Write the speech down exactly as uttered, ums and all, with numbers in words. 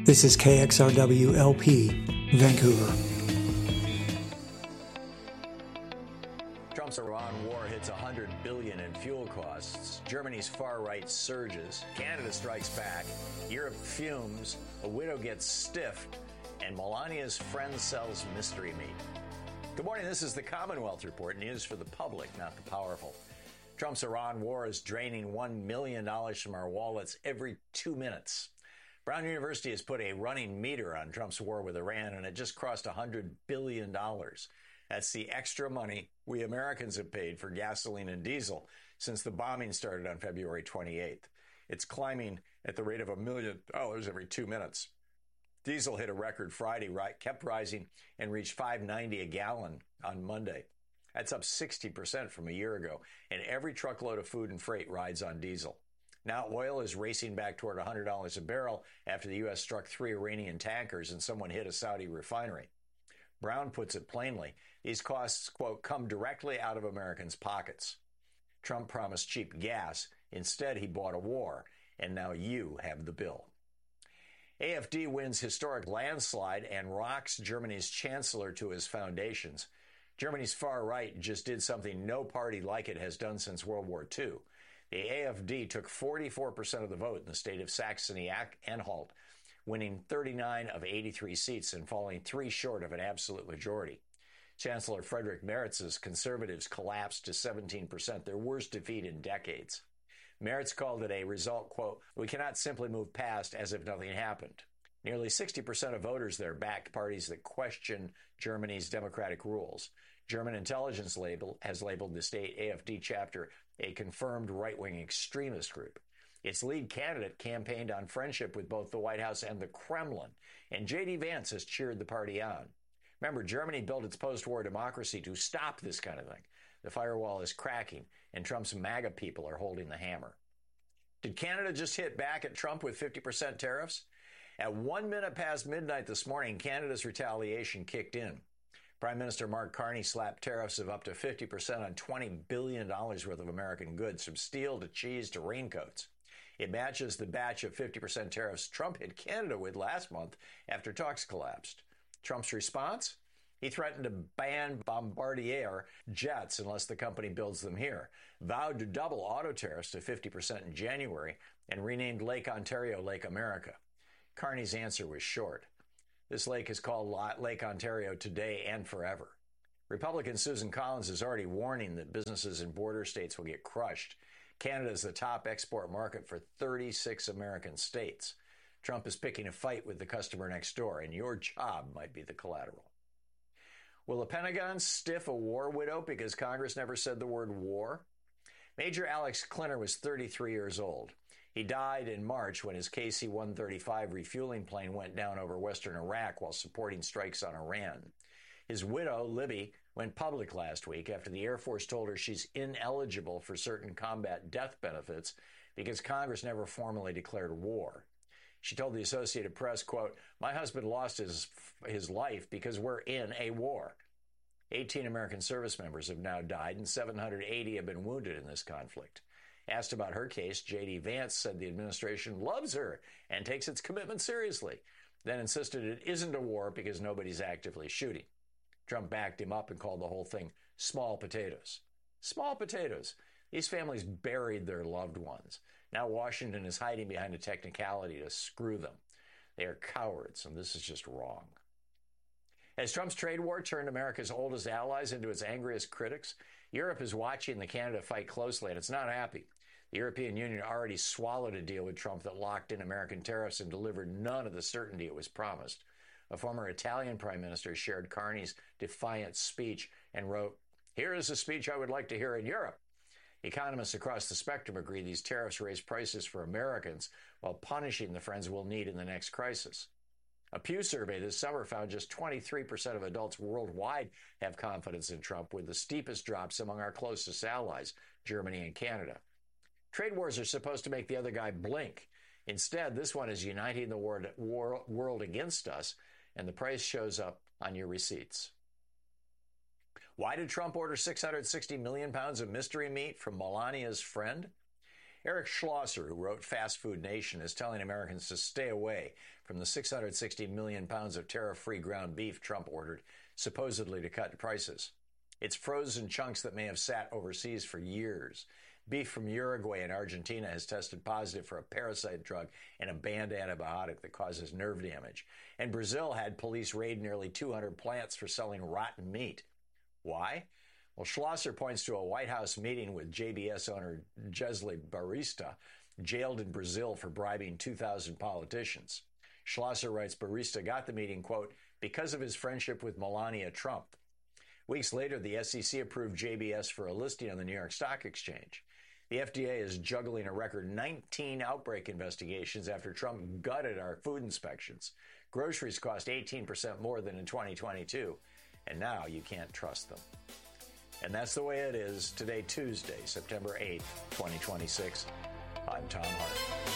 This is K X R W L P, Vancouver. Trump's Iran war hits one hundred billion dollars in fuel costs. Germany's far right surges. Canada strikes back. Europe fumes. A widow gets stiffed. And Melania's friend sells mystery meat. Good morning. This is the Commonwealth Report. News for the public, not the powerful. Trump's Iran war is draining one million dollars from our wallets every two minutes. Brown University has put a running meter on Trump's war with Iran, and it just crossed one hundred billion dollars. That's the extra money we Americans have paid for gasoline and diesel since the bombing started on February twenty-eighth. It's climbing at the rate of a million dollars every two minutes. Diesel hit a record Friday, right, kept rising, and reached five ninety a gallon on Monday. That's up sixty percent from a year ago, and every truckload of food and freight rides on diesel. Now oil is racing back toward one hundred dollars a barrel after the U S struck three Iranian tankers and someone hit a Saudi refinery. Brown puts it plainly, these costs, quote, come directly out of Americans' pockets. Trump promised cheap gas. Instead, he bought a war, and now you have the bill. A F D wins historic landslide and rocks Germany's chancellor to his foundations. Germany's far right just did something no party like it has done since World War Two. The A F D took forty-four percent of the vote in the state of Saxony-Anhalt, winning thirty-nine of eighty-three seats and falling three short of an absolute majority. Chancellor Friedrich Merz's conservatives collapsed to seventeen percent, their worst defeat in decades. Merz called it a result, quote, we cannot simply move past as if nothing happened. Nearly sixty percent of voters there backed parties that question Germany's democratic rules. German intelligence label has labeled the state A F D chapter a confirmed right-wing extremist group. Its lead candidate campaigned on friendship with both the White House and the Kremlin, and J D Vance has cheered the party on. Remember, Germany built its post-war democracy to stop this kind of thing. The firewall is cracking, and Trump's MAGA people are holding the hammer. Did Canada just hit back at Trump with fifty percent tariffs? At one minute past midnight this morning, Canada's retaliation kicked in. Prime Minister Mark Carney slapped tariffs of up to fifty percent on twenty billion dollars worth of American goods, from steel to cheese to raincoats. It matches the batch of fifty percent tariffs Trump hit Canada with last month after talks collapsed. Trump's response? He threatened to ban Bombardier jets unless the company builds them here, vowed to double auto tariffs to fifty percent in January, and renamed Lake Ontario Lake America. Carney's answer was short. This lake is called Lake Ontario today and forever. Republican Susan Collins is already warning that businesses in border states will get crushed. Canada is the top export market for thirty-six American states. Trump is picking a fight with the customer next door, and your job might be the collateral. Will the Pentagon stiff a war widow because Congress never said the word war? Major Alex Klinner was thirty-three years old. He died in March when his K C one thirty-five refueling plane went down over western Iraq while supporting strikes on Iran. His widow, Libby, went public last week after the Air Force told her she's ineligible for certain combat death benefits because Congress never formally declared war. She told the Associated Press, quote, my husband lost his, his life because we're in a war. eighteen American service members have now died and seven hundred eighty have been wounded in this conflict. Asked about her case, J D Vance said the administration loves her and takes its commitment seriously, then insisted it isn't a war because nobody's actively shooting. Trump backed him up and called the whole thing small potatoes. Small potatoes. These families buried their loved ones. Now Washington is hiding behind a technicality to screw them. They are cowards, and this is just wrong. As Trump's trade war turned America's oldest allies into its angriest critics, Europe is watching the Canada fight closely, and it's not happy. The European Union already swallowed a deal with Trump that locked in American tariffs and delivered none of the certainty it was promised. A former Italian prime minister shared Carney's defiant speech and wrote, here is a speech I would like to hear in Europe. Economists across the spectrum agree these tariffs raise prices for Americans while punishing the friends we'll need in the next crisis. A Pew survey this summer found just twenty-three percent of adults worldwide have confidence in Trump, with the steepest drops among our closest allies, Germany and Canada. Trade wars are supposed to make the other guy blink. Instead, this one is uniting the world, war, world against us, and the price shows up on your receipts. Why did Trump order six hundred sixty million pounds of mystery meat from Melania's friend? Eric Schlosser, who wrote Fast Food Nation, is telling Americans to stay away from the six hundred sixty million pounds of tariff-free ground beef Trump ordered, supposedly to cut prices. It's frozen chunks that may have sat overseas for years. Beef from Uruguay and Argentina has tested positive for a parasite drug and a banned antibiotic that causes nerve damage. And Brazil had police raid nearly two hundred plants for selling rotten meat. Why? Well, Schlosser points to a White House meeting with J B S owner Jesli Barista, jailed in Brazil for bribing two thousand politicians. Schlosser writes Barista got the meeting, quote, because of his friendship with Melania Trump. Weeks later, the S E C approved J B S for a listing on the New York Stock Exchange. The F D A is juggling a record nineteen outbreak investigations after Trump gutted our food inspections. Groceries cost eighteen percent more than in twenty twenty-two, and now you can't trust them. And that's the way it is today, Tuesday, September eighth, twenty twenty-six. I'm Tom Hart.